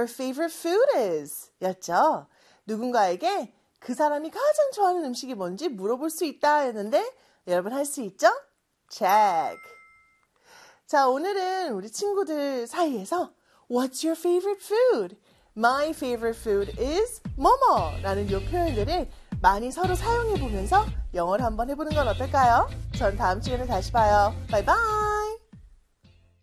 your favorite food is? 였죠. 누군가에게 그 사람이 가장 좋아하는 음식이 뭔지 물어볼 수 있다 했는데 여러분 할 수 있죠? check. 자, 오늘은 우리 친구들 사이에서 What's your favorite food? My favorite food is 뭐뭐 라는 이 표현들을 많이 서로 사용해보면서 영어를 한번 해보는 건 어떨까요? 전 다음 시간에 다시 봐요. 바이바이!